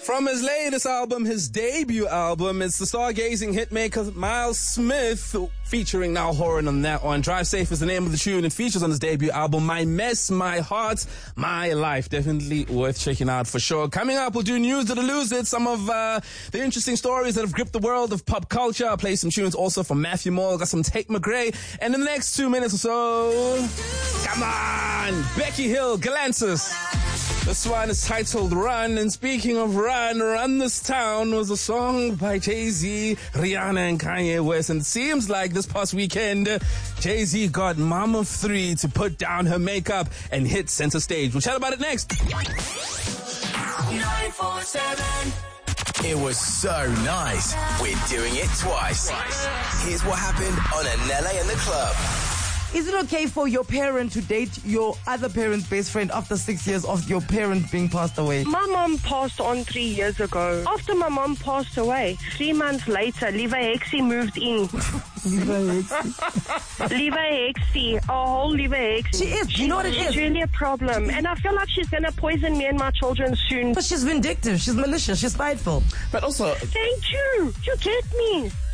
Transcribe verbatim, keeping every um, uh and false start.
From his latest album, his debut album, it's the stargazing hitmaker Miles Smith, featuring Niall Horan on that one. Drive Safe is the name of the tune. It features on his debut album, My Mess, My Heart, My Life. Definitely worth checking out for sure. Coming up, we'll do News It or Lose It, some of uh, the interesting stories that have gripped the world of pop culture. I'll play some tunes also from Matthew Moore. Got some Tate McRae. And in the next two minutes or so, come on, Becky Hill, Galantis. This one is titled Run, and speaking of Run, Run This Town was a song by Jay-Z, Rihanna, and Kanye West. And it seems like this past weekend, Jay-Z got mom of three to put down her makeup and hit center stage. We'll chat about it next. nine four seven. It was so nice. We're doing it twice. Here's what happened on Anele in the Club. Is it okay for your parent to date your other parent's best friend after six years of your parent being passed away? My mom passed on three years ago. After my mom passed away, three months later, Liva Hexie moved in. Liva Hexie? Liva Hexie, a whole Liva Hexie. She is, you know what it is? It's really a problem. And I feel like she's going to poison me and my children soon. But she's vindictive, she's malicious, she's spiteful. But also... Thank you. You get me.